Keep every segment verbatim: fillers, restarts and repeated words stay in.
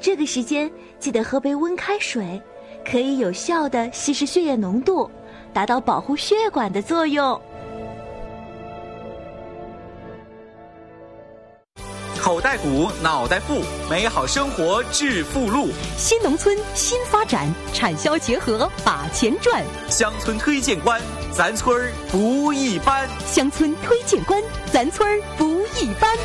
这个时间记得喝杯温开水，可以有效地稀释血液浓度，达到保护血管的作用。 口袋鼓，脑袋富，美好生活致富路。 新农村新发展，产销结合把钱赚。 乡村推荐官，咱村儿不一般。 乡村推荐官，咱村儿不一般。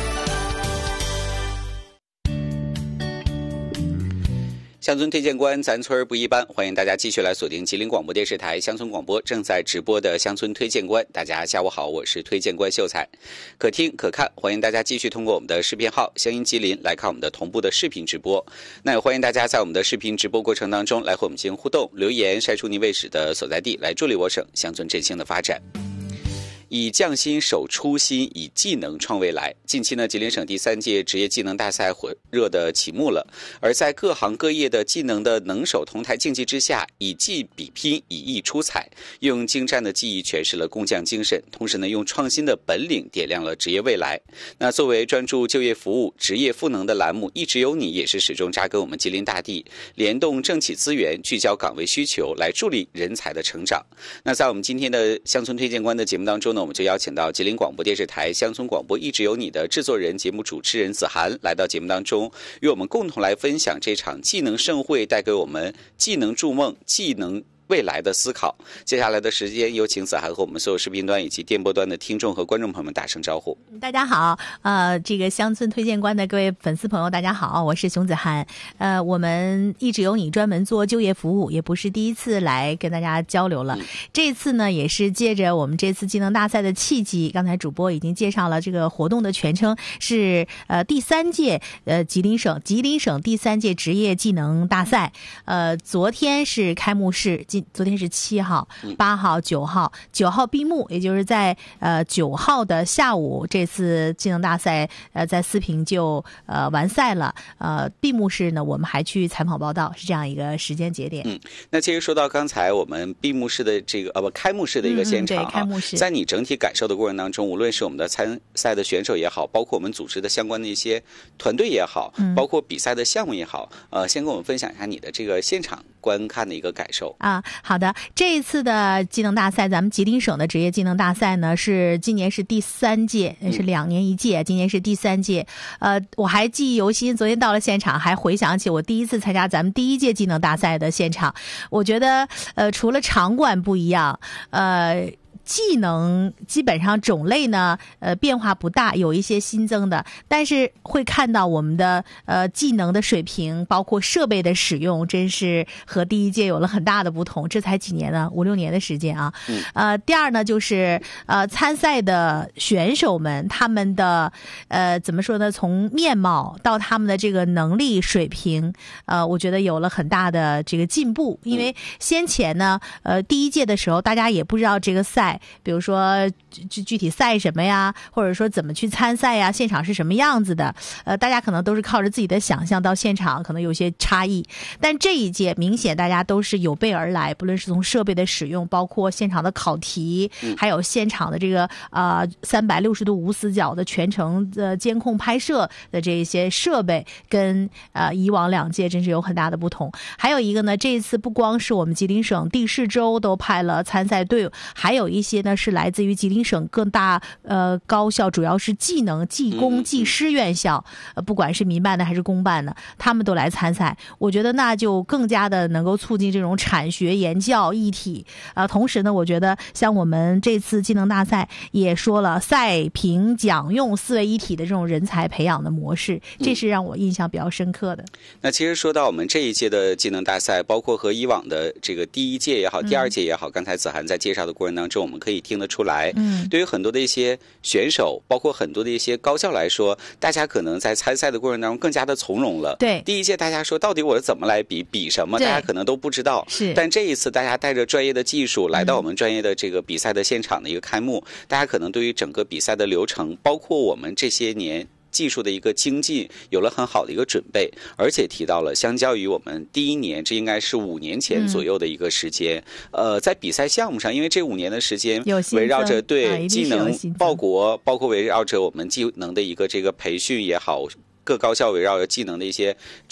乡村推荐官，咱村儿不一般。欢迎大家继续来锁定吉林广播电视台乡村广播正在直播的乡村推荐官。大家下午好，我是推荐官秀才，可听可看。欢迎大家继续通过我们的视频号乡音吉林来看我们的同步的视频直播。那也欢迎大家在我们的视频直播过程当中来和我们进行互动，留言晒出您为史的所在地，来助力我省乡村振兴的发展。以匠心守初心，以技能创未来。近期呢，吉林省第三届职业技能大赛火热的启幕了。而在各行各业的技能的能手同台竞技之下，以技比拼，以艺出彩，用精湛的技艺诠释了工匠精神，同时呢，用创新的本领点亮了职业未来。那作为专注就业服务、职业赋能的栏目，一直有你也是始终扎根我们吉林大地，联动政企资源，聚焦岗位需求，来助力人才的成长。那在我们今天的乡村推荐官的节目当中呢，我们就邀请到吉林广播电视台乡村广播一直有你的制作人、节目主持人子涵来到节目当中，与我们共同来分享这场技能盛会带给我们技能筑梦、技能未来的思考。接下来的时间，有请子涵和我们所有视频端以及电波端的听众和观众朋友们打声招呼。 大家好，呃，这个乡村推荐官的各位粉丝朋友，大家好，我是熊子涵。呃，我们一直有你专门做就业服务，也不是第一次来跟大家交流了。嗯、这次呢，也是借着我们这次技能大赛的契机，刚才主播已经介绍了这个活动的全称是呃第三届呃吉林省吉林省第三届职业技能大赛。呃，昨天是开幕式。昨天是七号、八号、九号，九号闭幕，也就是在呃九号的下午，这次技能大赛呃在四平就呃完赛了。呃，闭幕式呢，我们还去采访报道，是这样一个时间节点。 嗯，那其实说到刚才我们闭幕式的这个呃不开幕式的一个现场、啊嗯、 对，开幕式， 在你整体感受的过程当中，无论是我们的参赛的选手也好，包括我们组织的相关的一些团队也好，嗯、包括比赛的项目也好，呃，先跟我们分享一下你的这个现场观看的一个感受啊。好的，这一次的技能大赛，咱们吉林省的职业技能大赛呢，是今年是第三届，是两年一届，今年是第三届。呃，我还记忆犹新，昨天到了现场，还回想起我第一次参加咱们第一届技能大赛的现场。我觉得，呃，除了场馆不一样，呃。技能基本上种类呢，呃，变化不大，有一些新增的，但是会看到我们的呃技能的水平，包括设备的使用，真是和第一届有了很大的不同。这才几年呢，五六年的时间啊。嗯、呃，第二呢，就是呃参赛的选手们，他们的呃怎么说呢？从面貌到他们的这个能力水平，呃，我觉得有了很大的这个进步。因为先前呢，呃，第一届的时候，大家也不知道这个赛。比如说具具体赛什么呀，或者说怎么去参赛呀，现场是什么样子的，呃，大家可能都是靠着自己的想象到现场，可能有些差异。但这一届明显大家都是有备而来，不论是从设备的使用，包括现场的考题，还有现场的这个呃三百六十度无死角的全程的监控拍摄的这一些设备，跟呃以往两届真是有很大的不同。还有一个呢，这一次不光是我们吉林省地市州都派了参赛队伍，还有一些呢是来自于吉林省各大呃高校，主要是技能、技工、技师院校，呃不管是民办的还是公办的，他们都来参赛。我觉得那就更加的能够促进这种产学研教一体。呃，同时呢，我觉得像我们这次技能大赛也说了赛评讲用四位一体的这种人才培养的模式，这是让我印象比较深刻的。 嗯、那其实说到我们这一届的技能大赛，包括和以往的这个第一届也好、第二届也好，嗯、刚才子涵在介绍的过程当中，我们可以听得出来，嗯，对于很多的一些选手，包括很多的一些高校来说，大家可能在参赛的过程当中更加的从容了。 对， 第一届大家说到底我是怎么来比，比什么，大家可能都不知道。 是， 但这一次大家带着专业的技术来到我们专业的这个比赛的现场的一个开幕，嗯、大家可能对于整个比赛的流程，包括我们这些年技术的一个精进有了很好的一个准备，而且提到了相较于我们第一年，这应该是五年前左右的一个时间，嗯、呃，在比赛项目上，因为这五年的时间围绕着对技能报国，包括围绕着我们技能的一个这个培训也好，各高校围绕着技能的一些